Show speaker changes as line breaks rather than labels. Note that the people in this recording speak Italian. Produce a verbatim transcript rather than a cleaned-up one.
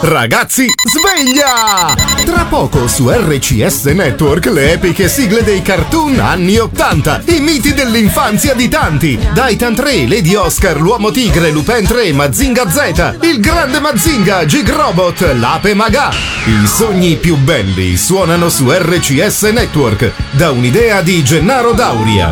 Ragazzi, sveglia! Tra poco su R C S Network le epiche sigle dei cartoon anni ottanta, i miti dell'infanzia di tanti. Daitan tre, Lady Oscar, l'Uomo Tigre, Lupin tre, Mazinga Z, il grande Mazinga, Gig Robot, l'Ape Maga. I sogni più belli suonano su R C S Network, da un'idea di Gennaro Dauria.